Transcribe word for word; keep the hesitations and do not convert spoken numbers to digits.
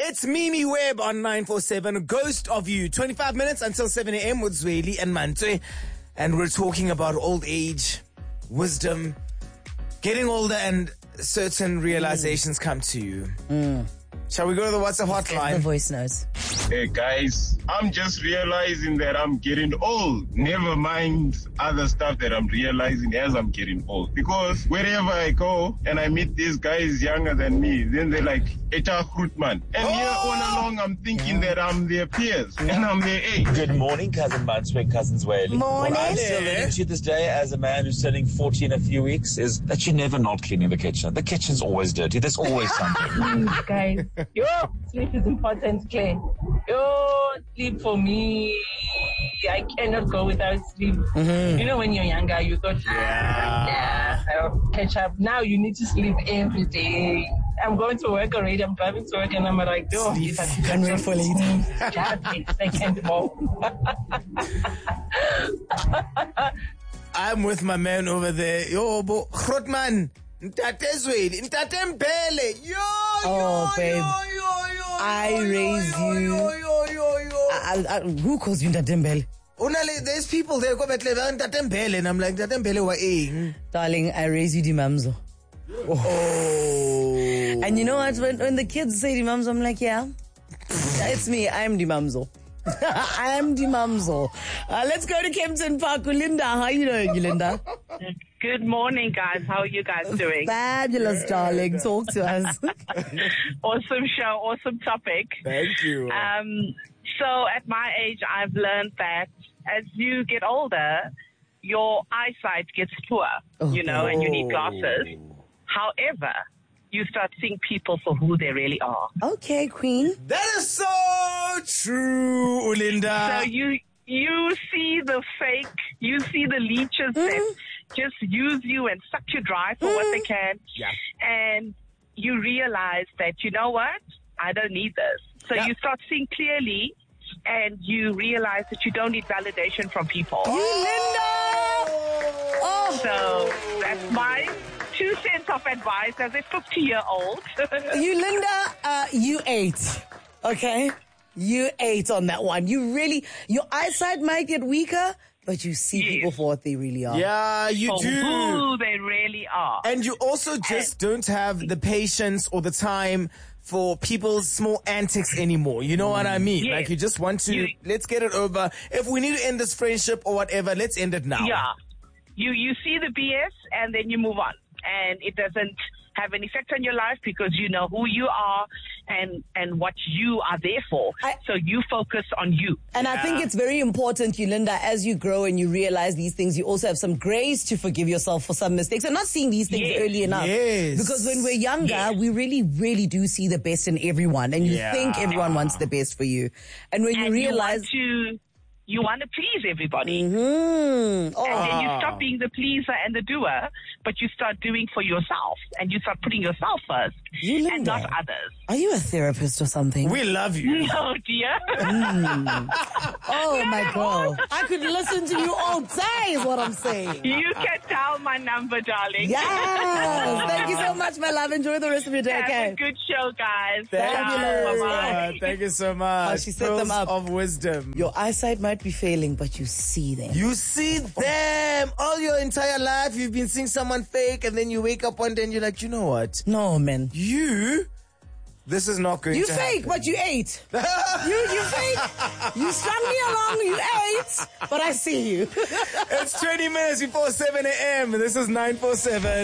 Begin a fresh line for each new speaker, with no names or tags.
It's Mimi Webb on nine four seven, Ghost of You. twenty-five minutes until seven a.m. with Zweli and Mantwe. And we're talking about old age, wisdom, getting older, and certain realizations mm. come to you.
Mm.
Shall we go to the WhatsApp hotline?
The voice notes.
Hey guys, I'm just realizing that I'm getting old. Never mind other stuff that I'm realizing as I'm getting old. Because wherever I go and I meet these guys younger than me, then they're like, Eta Grootman. And oh! here all along I'm thinking yeah. that I'm their peers yeah. and I'm their age.
Good morning, cousin Mantwe, cousin Zweli.
Morning.
What I'm still learning to this day as a man who's turning forty in a few weeks is that you're never not cleaning the kitchen. The kitchen's always dirty. There's always something.
Guys, yo, sleep is important, Clay. Yo, sleep for me. I cannot go without sleep. Mm-hmm. You know, when you're younger, you thought, yeah, yeah, I'll catch up. Now you need to sleep every day. I'm going to work already. I'm driving to work, and I'm like, yo, if I
can't wait for later.
Just a second more.
I'm with my man over there. Yo, bo, Grootman. Ntate Zweli, Ntate Mbele. Yo,
oh,
yo,
babe.
yo, yo, yo,
I
yo,
raise
yo,
you.
Yo, yo, yo, yo.
I, I, who calls you Ntate Mbele?
Unale, there's people there go back Ntate Mbele, and I'm like, Ntate Mbele wa eng?
Darling, I raise you Dimamzo.
Oh.
And you know what? When, when the kids say Dimamzo, I'm like, yeah, it's me. I'm Dimamzo. I am Dimamzo. Uh, let's go to Kempton Park. Linda, how are you doing, Linda?
Good morning, guys. How are you guys doing?
Fabulous, darling. Talk to us.
Awesome show, awesome topic.
Thank you.
Um, so at my age, I've learned that as you get older, your eyesight gets poor, oh. you know, and you need glasses. However, you start seeing people for who they really are.
Okay, Queen.
That is so true, Linda.
So you you see the fake, you see the leeches mm. that just use you and suck you dry for mm. what they can.
Yeah.
And you realize that, you know what? I don't need this. So yeah. you start seeing clearly and you realize that you don't need validation from people.
You, Linda! Oh.
So that's my two cents of advice as a fifty-year-old.
You, Linda, uh, you ate, okay? You ate on that one. You really, your eyesight might get weaker, but you see yes. people for what they really are.
Yeah, you
for
do.
who they really are.
And you also just and, don't have the patience or the time for people's small antics anymore. You know what I mean?
Yes.
Like you just want to, you, let's get it over. If we need to end this friendship or whatever, let's end it now.
Yeah. You, you see the B S and then you move on. And it doesn't have an effect on your life because you know who you are and, and what you are there for. I, so you focus on you.
And yeah. I think it's very important, Yolanda, as you grow and you realize these things, you also have some grace to forgive yourself for some mistakes and not seeing these things
yes.
early enough.
Yes.
Because when we're younger,
yes.
we really, really do see the best in everyone. And you
yeah.
think everyone wants the best for you. And when
and
you realize...
You want to, you want to please everybody.
Mm-hmm. Oh.
And then you stop being the pleaser and the doer, but you start doing for yourself. And you start putting yourself first
you,
and not others.
Are you a therapist or something?
We love you.
No, dear.
Mm. Oh, no. My God. I could listen to you all day is what I'm saying.
You can tell my number, darling.
Yes. Thank you so much, my love. Enjoy the rest of your day,
Have
okay?
a good show, guys.
Thank
Fabulous.
you. Bye-bye. Thank you so much.
Oh, she set them up.
Of wisdom.
Your eyesight might be failing, but you see them.
You see them. All your entire life, you've been seeing someone fake, and then you wake up one day and you're like, you know what?
No, man.
You... This is not going
you
to
fake,
happen.
But you ate. you you fake. You strung me along, you ate, but I see you.
It's twenty minutes before seven a.m. This is nine four seven.